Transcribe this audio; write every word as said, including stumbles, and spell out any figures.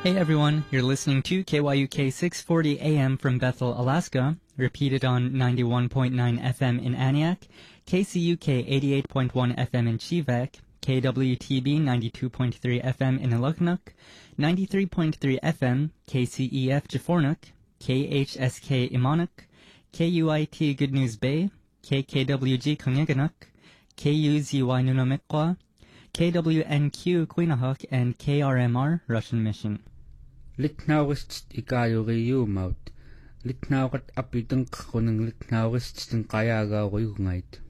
Hey everyone, you're listening to K Y U K six forty A M from Bethel, Alaska, repeated on ninety-one point nine F M in Aniak, K C U K eighty-eight point one F M in Chivek, K W T B ninety-two point three F M in Iluknuk, ninety-three point three F M, K C E F Jafornuk, K H S K Imanuk, K U I T Good News Bay, K K W G Kongyaganuk, K U Z Y Nunamikwa, K W N Q Quinahuk, and K R M R Russian Mission. Litnaurist ikayuriyumaut. Litnaurat apitang kunang litnaurist ng kayagauriyungait.